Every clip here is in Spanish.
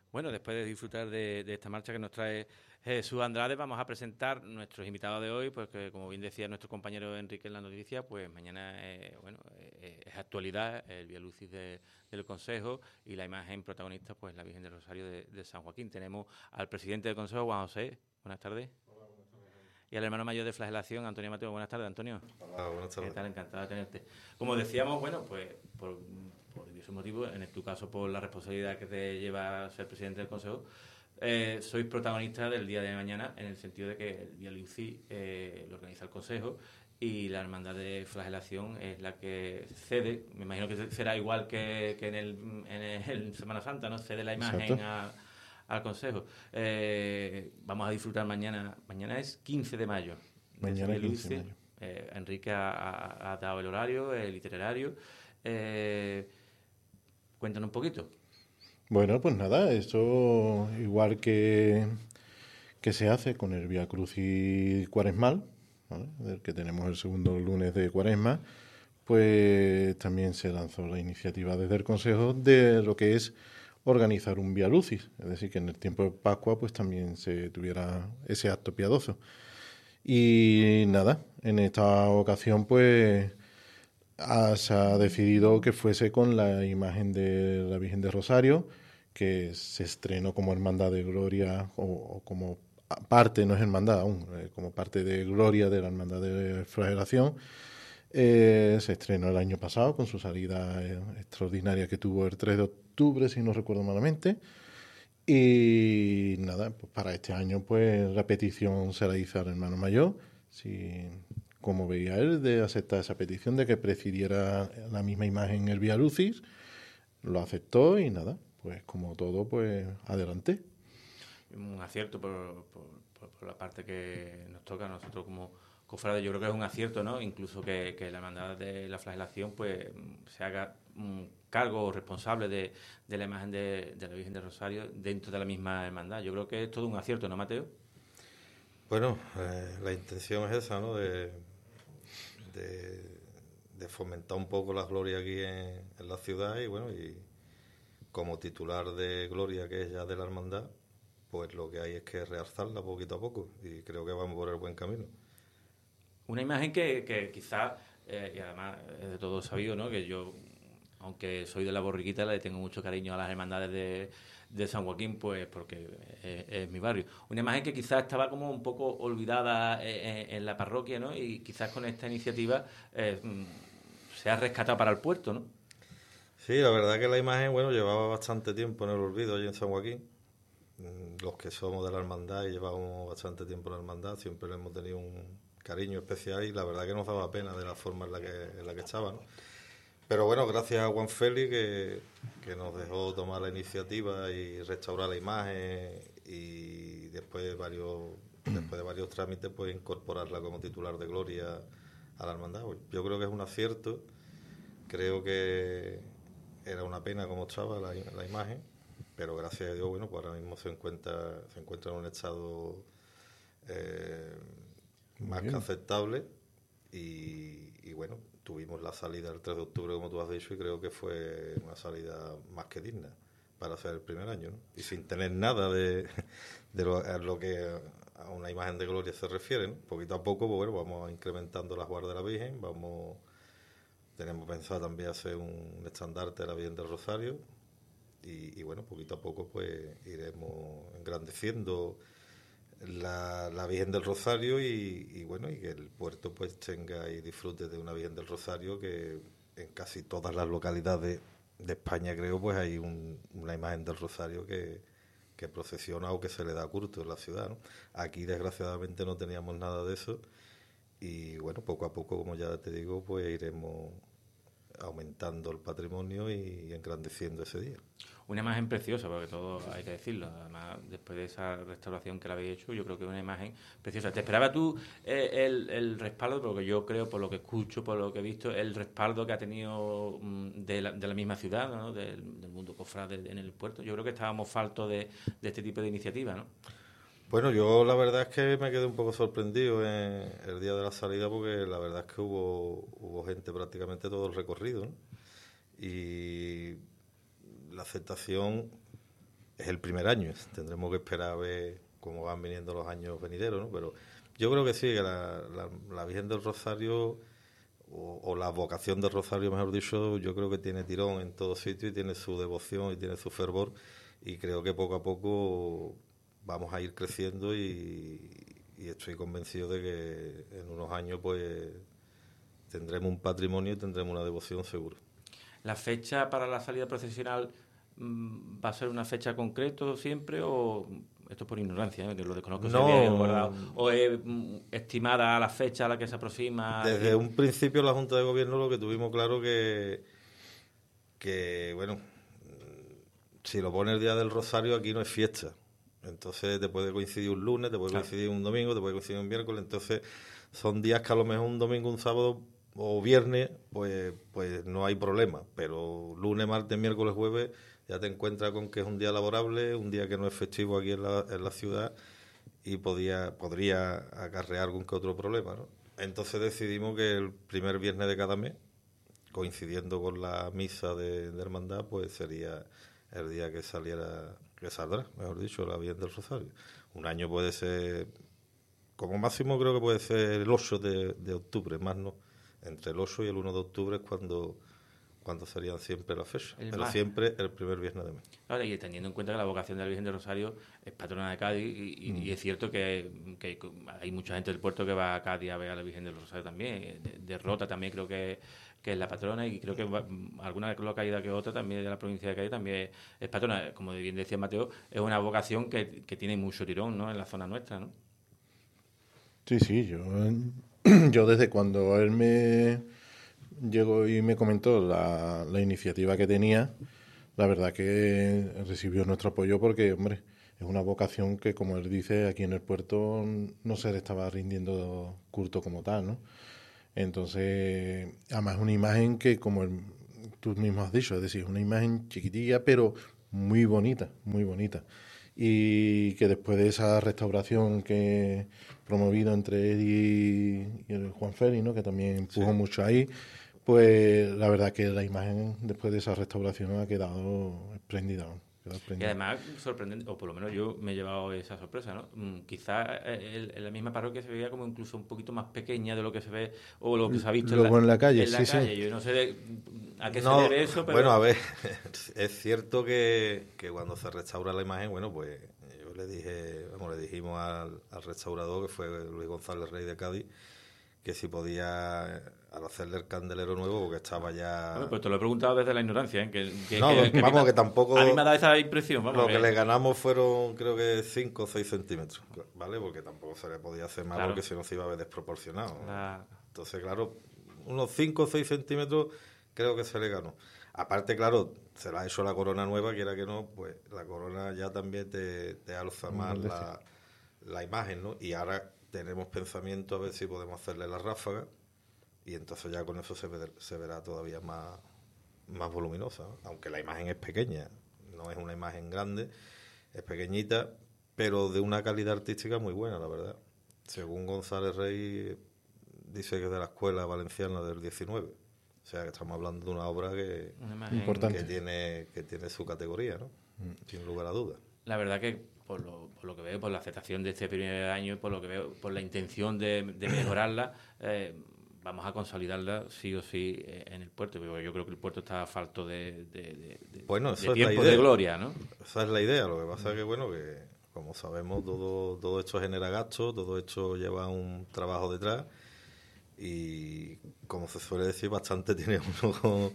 Bueno, después de disfrutar de esta marcha que nos trae Jesús Andrade, vamos a presentar nuestros invitados de hoy, pues que como bien decía nuestro compañero Enrique en la noticia, pues mañana es actualidad el Vía Lucis del Consejo y la imagen protagonista, pues la Virgen del Rosario de San Joaquín. Tenemos al presidente del Consejo, Juan José. Buenas tardes. Y al hermano mayor de flagelación, Antonio Mateo. Buenas tardes, Antonio. Hola, buenas tardes. ¿Qué tal? Encantado de tenerte. Como decíamos, bueno, pues por diversos motivos, en tu caso por la responsabilidad que te lleva a ser presidente del Consejo, sois protagonistas del día de mañana en el sentido de que el Vía Lucis lo organiza el Consejo y la Hermandad de Flagelación es la que cede, me imagino que será igual que en Semana Santa, ¿no? Cede la imagen al Consejo. Vamos a disfrutar mañana es 15 de mayo. Mañana 15 de mayo. Enrique ha dado el horario, el itinerario. Cuéntanos un poquito. Bueno, pues nada, eso igual que se hace con el Vía Crucis Cuaresmal, ¿vale? Del que tenemos el segundo lunes de Cuaresma, pues también se lanzó la iniciativa desde el Consejo de lo que es organizar un Vía Lucis, es decir, que en el tiempo de Pascua pues también se tuviera ese acto piadoso. Y nada, en esta ocasión pues se ha decidido que fuese con la imagen de la Virgen de Rosario, que se estrenó como Hermandad de Gloria o como parte, no es hermandad aún, como parte de Gloria de la Hermandad de Flagelación. Se estrenó el año pasado con su salida extraordinaria que tuvo el 3 de octubre, si no recuerdo malamente. Y nada, pues para este año pues la petición se la hizo al hermano mayor, si, como veía él, de aceptar esa petición de que prefiriera la misma imagen en el Vía Lucis, lo aceptó y nada, pues como todo, pues adelante. Un acierto por la parte que nos toca a nosotros como cofrades. Yo creo que es un acierto, ¿no? Incluso que la hermandad de la flagelación pues se haga cargo responsable de la imagen de la Virgen del Rosario dentro de la misma hermandad. Yo creo que es todo un acierto, ¿no, Mateo? Bueno, la intención es esa, ¿no? De fomentar un poco la gloria aquí en la ciudad y bueno, y como titular de gloria que es ya de la hermandad, pues lo que hay es que realzarla poquito a poco y creo que vamos por el buen camino. Una imagen que quizás, y además es de todo sabido, ¿no? Que yo, aunque soy de la Borriquita, le tengo mucho cariño a las hermandades de San Joaquín, pues porque es mi barrio. Una imagen que quizás estaba como un poco olvidada en la parroquia, ¿no? Y quizás con esta iniciativa se ha rescatado para el puerto, ¿no? Sí, la verdad que la imagen, bueno, llevaba bastante tiempo en el olvido allí en San Joaquín. Los que somos de la hermandad y llevamos bastante tiempo en la hermandad, siempre le hemos tenido un cariño especial y la verdad que nos daba pena de la forma en la que estaba, ¿no? Pero bueno, gracias a Juan Félix que nos dejó tomar la iniciativa y restaurar la imagen y después de varios trámites pues incorporarla como titular de gloria a la hermandad. Yo creo que es un acierto, creo que era una pena como estaba la imagen, pero gracias a Dios, bueno, pues ahora mismo se encuentra en un estado más que aceptable y bueno, tuvimos la salida el 3 de octubre, como tú has dicho, y creo que fue una salida más que digna para ser el primer año, ¿no? Y sin tener nada de lo que a una imagen de gloria se refiere, ¿no? Poquito a poco, pues bueno, vamos incrementando las guardas de la Virgen, tenemos pensado también hacer un estandarte de la Virgen del Rosario y bueno, poquito a poco pues iremos engrandeciendo la Virgen del Rosario y bueno, y que el puerto pues tenga y disfrute de una Virgen del Rosario que en casi todas las localidades de España creo pues hay una imagen del Rosario que procesiona o que se le da culto en la ciudad, ¿no? Aquí desgraciadamente no teníamos nada de eso y bueno, poco a poco, como ya te digo, pues iremos aumentando el patrimonio y engrandeciendo ese día. Una imagen preciosa, porque todo hay que decirlo. Además, después de esa restauración que la habéis hecho, yo creo que es una imagen preciosa. ¿Te esperaba tú el respaldo? Porque yo creo, por lo que escucho, por lo que he visto, el respaldo que ha tenido de la misma ciudad, ¿no? Del mundo cofrade en el puerto. Yo creo que estábamos faltos de este tipo de iniciativas, ¿no? Bueno, yo la verdad es que me quedé un poco sorprendido en el día de la salida porque la verdad es que hubo gente prácticamente todo el recorrido, ¿no? Y la aceptación es el primer año, tendremos que esperar a ver cómo van viniendo los años venideros, ¿no? Pero yo creo que sí, que la Virgen del Rosario, o la vocación del Rosario, mejor dicho, yo creo que tiene tirón en todo sitio y tiene su devoción y tiene su fervor, y creo que poco a poco vamos a ir creciendo y estoy convencido de que en unos años pues tendremos un patrimonio y tendremos una devoción seguro. ¿La fecha para la salida procesional va a ser una fecha concreta siempre o esto es por ignorancia, que lo desconozco? No, ¿O es estimada la fecha a la que se aproxima? Desde un principio la Junta de Gobierno lo que tuvimos claro que bueno, si lo pone el Día del Rosario aquí no es fiesta. Entonces te puede coincidir un lunes, te puede coincidir un domingo, te puede coincidir un miércoles. Entonces son días que a lo mejor un domingo, un sábado o viernes, pues no hay problema. Pero lunes, martes, miércoles, jueves ya te encuentras con que es un día laborable, un día que no es festivo aquí en la ciudad y podría acarrear algún que otro problema, ¿no? Entonces decidimos que el primer viernes de cada mes, coincidiendo con la misa de hermandad, pues sería el día que saldrá, mejor dicho, la Virgen del Rosario. Un año puede ser, como máximo creo que puede ser el 8 de octubre, más no. Entre el 8 y el 1 de octubre es cuando serían siempre las fechas, pero siempre el primer viernes de mes. Claro, y teniendo en cuenta que la vocación de la Virgen del Rosario es patrona de Cádiz y es cierto que hay mucha gente del puerto que va a Cádiz a ver a la Virgen del Rosario también, de Rota también creo que es la patrona, y creo que alguna localidad que otra también de la provincia de Cádiz también es patrona. Como bien decía Mateo, es una vocación que tiene mucho tirón, ¿no?, en la zona nuestra, ¿no? Sí, yo desde cuando él me llegó y me comentó la iniciativa que tenía, la verdad que recibió nuestro apoyo porque, hombre, es una vocación que, como él dice, aquí en el puerto no se le estaba rindiendo culto como tal, ¿no? Entonces, además una imagen que, como tú mismo has dicho, es decir, una imagen chiquitilla, pero muy bonita, muy bonita. Y que después de esa restauración que promovido entre él y el Juan Félix, ¿no?, que también empujó mucho ahí, pues la verdad que la imagen después de esa restauración ha quedado espléndida. Y además sorprendente, o por lo menos yo me he llevado esa sorpresa, ¿no? Quizás en la misma parroquia se veía como incluso un poquito más pequeña de lo que se ve o lo que se ha visto en la calle. Sí. Yo no sé a qué se debe eso, pero... Bueno, a ver, es cierto que cuando se restaura la imagen, bueno, pues yo le dijimos al restaurador, que fue Luis González Rey de Cádiz, que si podía, al hacerle el candelero nuevo, porque estaba ya... Bueno, pues te lo he preguntado desde la ignorancia, ¿eh? Que tampoco... A mí me ha dado esa impresión, vamos. Lo que le ganamos fueron, creo que 5 o 6 centímetros, ¿vale? Porque tampoco se le podía hacer mal, porque si no se iba a ver desproporcionado. Entonces, claro, unos 5 o 6 centímetros creo que se le ganó. Aparte, claro, se la ha hecho la corona nueva, quiera que no, pues la corona ya también te alza más la imagen, ¿no? Y ahora tenemos pensamiento a ver si podemos hacerle la ráfaga, y entonces ya con eso se verá todavía más voluminosa, ¿no? Aunque la imagen es pequeña, no es una imagen grande, es pequeñita, pero de una calidad artística muy buena, la verdad. Según González Rey, dice que es de la escuela valenciana del 19. O sea, que estamos hablando de una obra importante, que tiene su categoría, ¿no? Sin lugar a dudas. La verdad que por lo que veo, por la aceptación de este primer año y por lo que veo, por la intención de mejorarla, vamos a consolidarla sí o sí en el puerto. Yo creo que el puerto está falto de tiempo de gloria, ¿no? Esa es la idea. Lo que pasa es que, bueno, que como sabemos, todo esto genera gastos, todo esto lleva un trabajo detrás, y como se suele decir, bastante tiene uno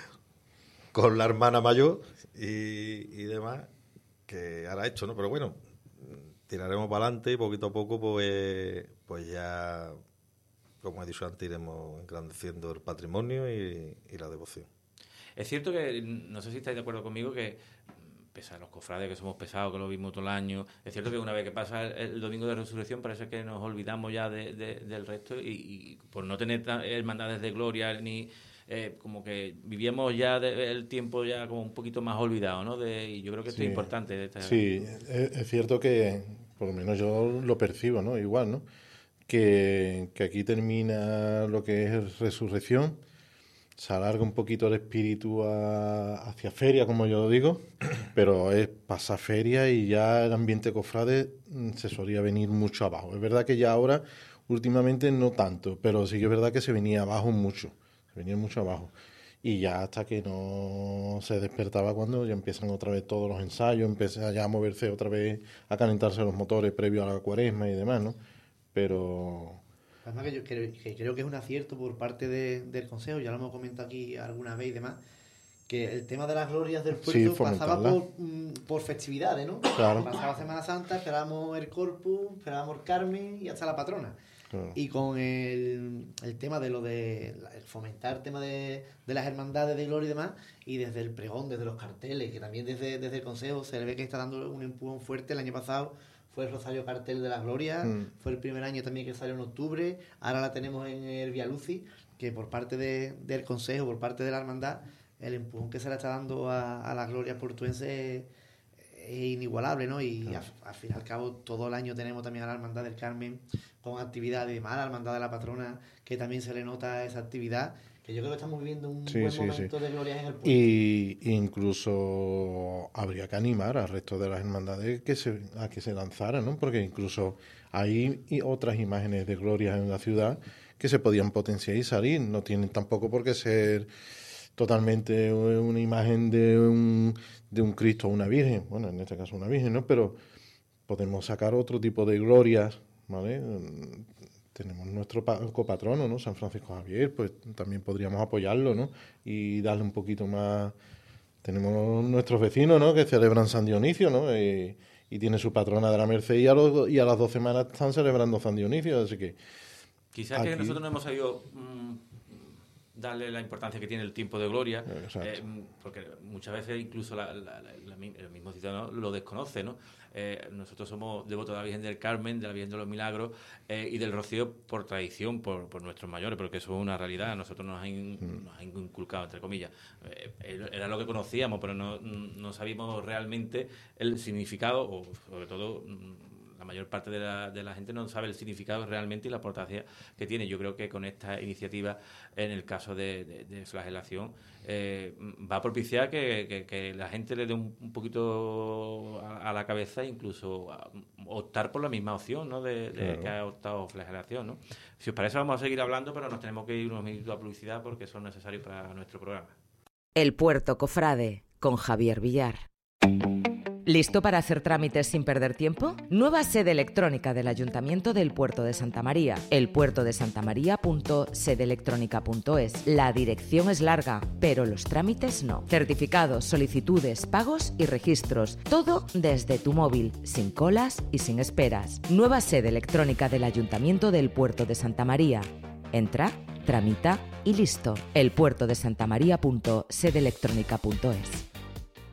con la hermana mayor y demás, que hará hecho, ¿no? Pero bueno, tiraremos para adelante y poquito a poco pues ya, como he dicho antes, iremos engrandeciendo el patrimonio y la devoción. Es cierto que, no sé si estáis de acuerdo conmigo, que pese a los cofrades que somos pesados, que lo vimos todo el año, es cierto que una vez que pasa el domingo de resurrección parece que nos olvidamos ya del resto, y por no tener hermandades de gloria ni... como que vivíamos ya el tiempo ya como un poquito más olvidado, ¿no? Y yo creo que esto es importante. Sí, es cierto que, por lo menos yo lo percibo, ¿no? Igual, ¿no? Que aquí termina lo que es resurrección, se alarga un poquito el espíritu hacia feria, como yo lo digo, pero es pasar feria y ya el ambiente cofrade se solía venir mucho abajo. Es verdad que ya ahora, últimamente no tanto, pero sí que es verdad que se venía abajo mucho, se venía mucho abajo. Y ya hasta que no se despertaba cuando ya empiezan otra vez todos los ensayos, empieza ya a moverse otra vez, a calentarse los motores previo a la cuaresma y demás, ¿no? Pero... Además que yo creo que es un acierto por parte del Consejo, ya lo hemos comentado aquí alguna vez y demás, que el tema de las glorias del puerto pasaba por festividades, ¿no? Claro. Pasaba Semana Santa, esperábamos el Corpus, esperábamos el Carmen y hasta la patrona. Claro. Y con el tema de lo de fomentar el tema de las hermandades de gloria y demás, y desde el pregón, desde los carteles, que también desde el Consejo se le ve que está dando un empujón fuerte. El año pasado fue el Rosario Cartel de las Glorias, fue el primer año también que salió en octubre, ahora la tenemos en el Via Lucis, que por parte del Consejo, por parte de la hermandad, el empujón que se le está dando a las glorias portuenses es inigualable, ¿no? Y al fin y al cabo todo el año tenemos también a la Hermandad del Carmen con actividades y demás, a la Hermandad de la Patrona, que también se le nota esa actividad, que yo creo que estamos viviendo un buen momento de glorias en el pueblo. Y incluso habría que animar al resto de las hermandades a que se lanzaran, ¿no? Porque incluso hay otras imágenes de glorias en la ciudad que se podían potenciar y salir, no tienen tampoco por qué ser totalmente una imagen de un Cristo o una Virgen, bueno, en este caso una Virgen, ¿no? Pero podemos sacar otro tipo de glorias, ¿vale? Tenemos nuestro copatrono, ¿no? San Francisco Javier, pues también podríamos apoyarlo, ¿no? Y darle un poquito más. Tenemos nuestros vecinos, ¿no? Que celebran San Dionisio, ¿no? Y tiene su patrona de la Merced y a las 2 semanas están celebrando San Dionisio, así que... Quizás que nosotros no hemos sabido darle la importancia que tiene el tiempo de gloria, porque muchas veces incluso el mismo ciudadano lo desconoce, ¿no? Nosotros somos devotos de la Virgen del Carmen, de la Virgen de los Milagros y del Rocío por tradición, por nuestros mayores, porque eso es una realidad, nosotros nos han inculcado, entre comillas. Era lo que conocíamos, pero no sabíamos realmente el significado, o sobre todo... La mayor parte de la gente no sabe el significado realmente y la importancia que tiene. Yo creo que con esta iniciativa, en el caso de flagelación, va a propiciar que la gente le dé un poquito a la cabeza, incluso optar por la misma opción, ¿no? Claro. Que ha optado flagelación, ¿no? Si os parece, vamos a seguir hablando, pero nos tenemos que ir unos minutos a publicidad porque son necesarios para nuestro programa. El Puerto Cofrade, con Javier Villar. ¿Listo para hacer trámites sin perder tiempo? Nueva sede electrónica del Ayuntamiento del Puerto de Santa María. elpuertodesantamaría.sedelectronica.es. La dirección es larga, pero los trámites no. Certificados, solicitudes, pagos y registros. Todo desde tu móvil, sin colas y sin esperas. Nueva sede electrónica del Ayuntamiento del Puerto de Santa María. Entra, tramita y listo. elpuertodesantamaría.sedelectronica.es.